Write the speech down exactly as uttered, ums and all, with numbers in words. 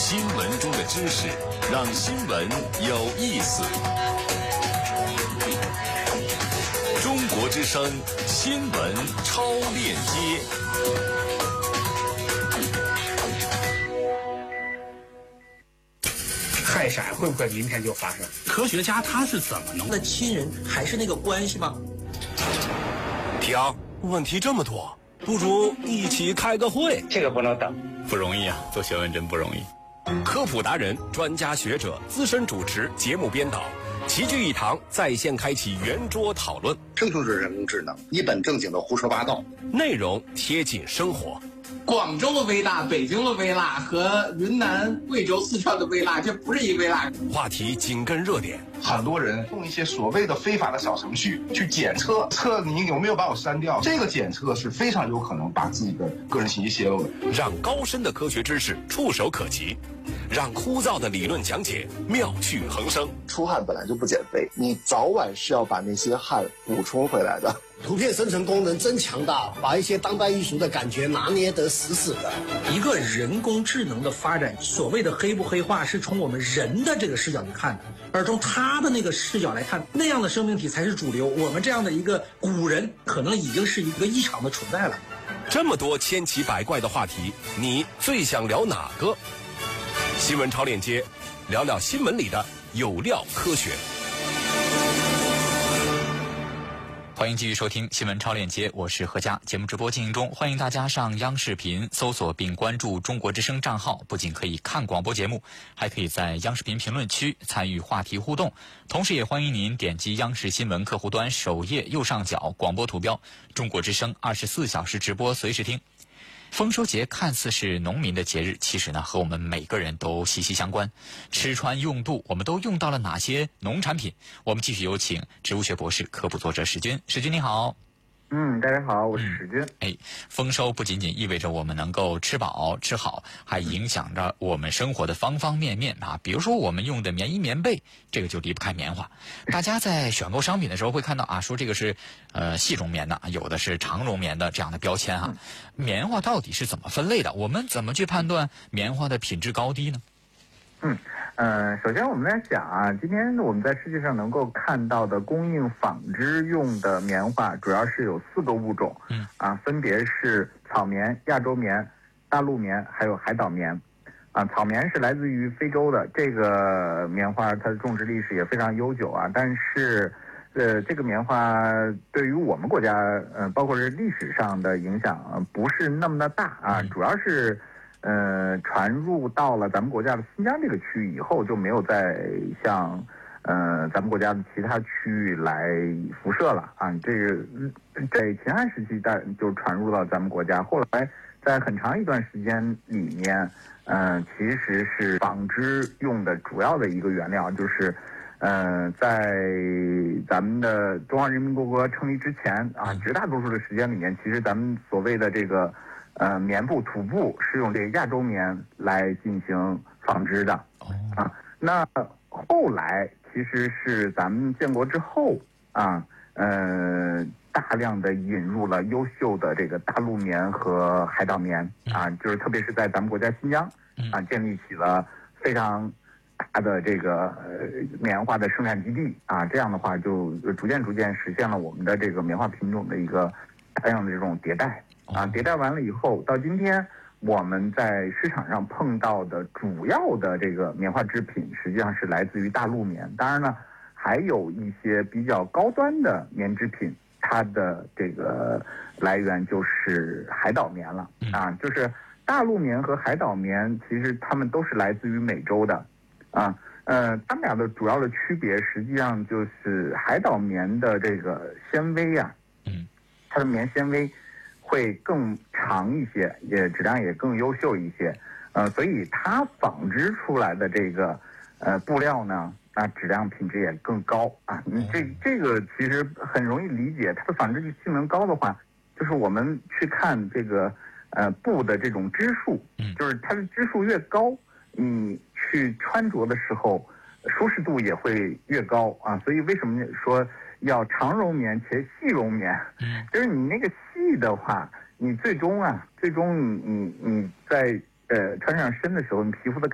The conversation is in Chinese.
新闻中的知识，让新闻有意思。中国之声新闻超链接。 氦闪会不会明天就发生？ 科学家他是怎么弄的？亲人还是那个关系吗？ 听，问题这么多，不如一起开个会。 这个不能等， 不容易啊，做学问真不容易。科普达人、专家学者、资深主持、节目编导齐聚一堂，在线开启圆桌讨论。 生就是人工智能，一本正经的胡说八道， 内容贴近生活。 广州的微辣、北京的微辣和云南、贵州、四川的微辣，这不是一微辣。 话题紧跟热点， 很多人用一些所谓的非法的小程序去检测，测你有没有把我删掉。这个检测是非常有可能把自己的个人信息泄露的。 让高深的科学知识触手可及，让枯燥的理论讲解妙趣横生。 出汗本来就不减肥，你早晚是要把那些汗补充回来的。 图片生成功能真强大，把一些当代艺术的感觉拿捏得死死的。 一个人工智能的发展，所谓的黑不黑化是从我们人的这个视角去看的，而从他的那个视角来看，那样的生命体才是主流。我们这样的一个古人可能已经是一个异常的存在了。 这么多千奇百怪的话题，你最想聊哪个？新闻超链接，聊聊新闻里的有料科学。 欢迎继续收听新闻超链接，我是何佳。节目直播进行中，欢迎大家上央视频搜索并关注中国之声账号，不仅可以看广播节目，还可以在央视频评论区参与话题互动。同时也欢迎您点击央视新闻客户端首页右上角广播图标，中国之声二十四小时直播，随时听。丰收节看似是农民的节日，其实呢和我们每个人都息息相关。吃穿用度，我们都用到了哪些农产品？我们继续有请植物学博士、科普作者史军。史军你好。 嗯，大家好，我是史军。 哎，丰收不仅仅意味着我们能够吃饱吃好，还影响着我们生活的方方面面啊。比如说我们用的棉衣棉被，这个就离不开棉花。大家在选购商品的时候会看到啊，说这个是呃细绒棉的，有的是长绒棉的这样的标签啊。棉花到底是怎么分类的？我们怎么去判断棉花的品质高低呢？ 嗯，呃，首先我们在想啊，今天我们在世界上能够看到的供应纺织用的棉花，主要是有四个物种，嗯，啊，分别是草棉、亚洲棉、大陆棉，还有海岛棉。啊，草棉是来自于非洲的，这个棉花它的种植历史也非常悠久啊，但是，呃，这个棉花对于我们国家，呃，包括是历史上的影响，呃、不是那么的大啊，主要是。呃，传入到了咱们国家的新疆这个区域以后，就没有再向呃咱们国家的其他区域来辐射了啊。这个在秦汉时期带就传入到咱们国家，后来在很长一段时间里面，呃，其实是纺织用的主要的一个原料，就是呃，在咱们的中华人民共和国成立之前啊，绝大多数的时间里面，其实咱们所谓的这个。呃，棉布、土布是用这个亚洲棉来进行纺织的，啊，那后来其实是咱们建国之后啊，呃，大量的引入了优秀的这个大陆棉和海岛棉啊，就是特别是在咱们国家新疆啊，建立起了非常大的这个呃棉花的生产基地啊，这样的话就逐渐逐渐实现了我们的这个棉花品种的一个大量的这种迭代。啊，迭代完了以后，到今天我们在市场上碰到的主要的这个棉花制品，实际上是来自于大陆棉。当然呢，还有一些比较高端的棉制品，它的这个来源就是海岛棉了。啊，就是大陆棉和海岛棉，其实它们都是来自于美洲的。啊，呃，它们俩的主要的区别，实际上就是海岛棉的这个纤维啊，嗯，它的棉纤维。会更长一些，也质量也更优秀一些，呃，所以它纺织出来的这个呃布料呢，啊，质量品质也更高啊。你这这个其实很容易理解，它的纺织性能高的话，就是我们去看这个呃布的这种支数，就是它的支数越高，你去穿着的时候舒适度也会越高啊。所以为什么说？要长绒棉且细绒棉，就是你那个细的话，你最终啊，最终你你你在呃穿上身的时候，你皮肤的